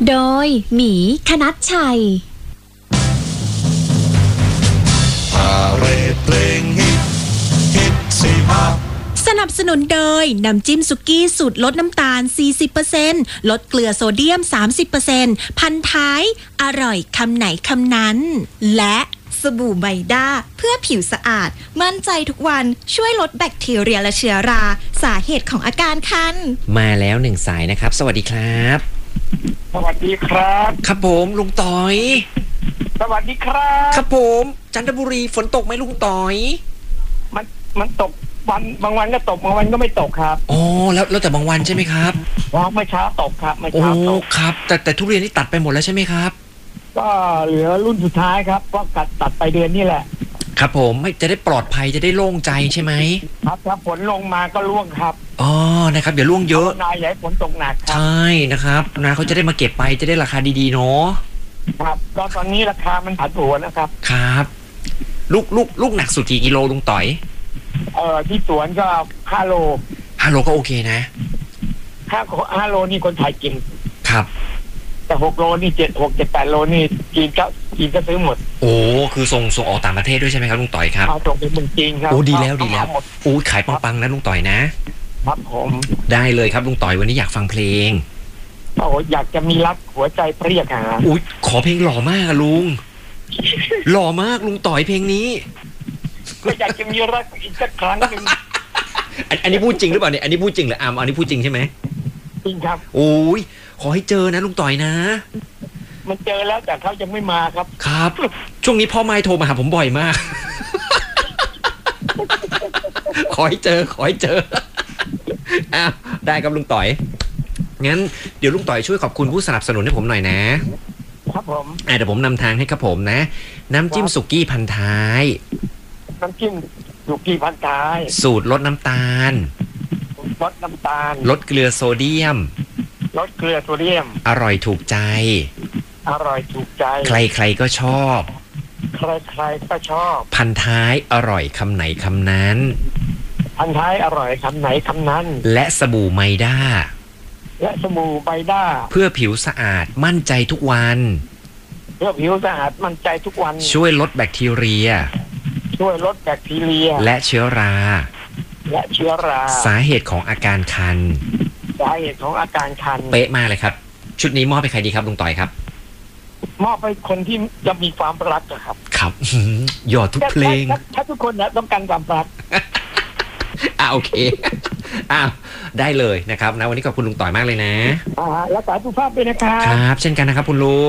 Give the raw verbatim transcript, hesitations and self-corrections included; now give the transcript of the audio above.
โดยหมีคณัชชัยพาเรดเพลงฮิตฮิตสี่ห้าสนับสนุนโดยน้ำจิ้มสุกี้สูตรลดน้ำตาล สี่สิบเปอร์เซ็นต์ ลดเกลือโซเดียม สามสิบเปอร์เซ็นต์ พันท้ายอร่อยคำไหนคำนั้นและสบู่ไบด้าเพื่อผิวสะอาดมั่นใจทุกวันช่วยลดแบคทีเรียและเชื้อราสาเหตุของอาการคันมาแล้วหนึ่งสายนะครับสวัสดีครับสวัสดีครับครับผมลุงต่อยสวัสดีครับครับผมจันทบุรีฝนตกไหมลุงต่อยมันมันตกวันบางวันก็ตกบางวันก็ไม่ตกครับอ๋อแล้วแล้วแต่บางวันใช่ไหมครับว่าไม่เช้าตกครับไม่เช้าตกครับแต่แต่ทุเรียนนี่ตัดไปหมดแล้วใช่ไหมครับก็เหลือรุ่นสุดท้ายครับก็ตัดตัดไปเดือนนี้แหละครับผมไม่จะได้ปลอดภัยจะได้โล่งใจใช่ไหมครับถ้าฝนลงมาก็ร่วงครับอ๋อนะครับอย่าร่วงเยอะนายใหญ่ฝนตกหนักใช่นะครับนะเขาจะได้มาเก็บไปจะได้ราคาดีๆเนาะครับก็ตอนนี้ราคามันผันผวนนะครับครับลูกลูกลูกหนักสุดกี่กิโลลุงต่อยเอ่อที่สวนก็ห้าโลห้าโลก็โอเคนะห้าห้าโลนี่คนไทยกินครับแต่หกโลนี่เจ็ดหกเจ็ดแปดโลนี่จีนก็จีนก็ซื้อหมดโอ้คือส่งส่งออกต่างประเทศด้วยใช่ไหมครับลุงต่อยครับเอาส่งไปเมืองจีนครับโอ้ดีแล้วดีแล้วโอ้ขายปังๆนะลุงต่อยนะครับผมได้เลยครับลุงต่อยวันนี้อยากฟังเพลงโอ้อยากจะมีรักหัวใจเปรี้ยหาอุ้ยขอเพลงหล่อมากลุงหล่อมากลุงต่อยเพลงนี้ก็อยากจะมีรักอีกสักครั้งหนึ่งอันนี้พูดจริงหรือเปล่าเนี่ยอันนี้พูดจริงหรืออามอันนี้พูดจริงใช่ไหมจริงครับโอ้ยขอให้เจอนะลุงต่อยนะมันเจอแล้วแต่เขายังไม่มาครับครับช่วงนี้พ่อไม้โทรมาหาผมบ่อยมากขอให้เจอขอให้เจออ้าวได้ครับลุงต่อยงั้นเดี๋ยวลุงต่อยช่วยขอบคุณผู้สนับสนุนให้ผมหน่อยนะครับผมอ่าเดี๋ยวผมนำทางให้ครับผมนะน้ำจิ้มสุกี้พันท้ายน้ำจิ้มสุกี้พันท้ายสูตรลดน้ำตาลลดน้ำตาลลดเกลือโซเดียมลดเกลือโซเดียมอร่อยถูกใจอร่อยถูกใจใครๆก็ชอบใครๆก็ชอบพันท้ายอร่อยคำไหนคำนั้นพันท้ายอร่อยคำไหนคำนั้นและสบู่ไมด้าและสบู่ไมด้าเพื่อผิวสะอาดมั่นใจทุกวันเพื่อผิวสะอาดมั่นใจทุกวันช่วยลดแบคทีเรียช่วยลดแบคทีเรียและเชื้อราและเชื้อราสาเหตุของอาการคันสาเหตุของอาการคันเป๊ะมากเลยครับชุดนี้มอบให้ใครดีครับลุงต่อยครับมอบให้คนที่จะมีความรักครับครับหยอดทุกเพลงถ้าทุกคนนะต้องการความรักอ่าโอเคอ้าวได้เลยนะครับนะวันนี้ขอบคุณลุงต่อยมากเลยนะอ่ารักษาสุขภาพด้วยนะครับครับเช่นกันนะครับคุณลุง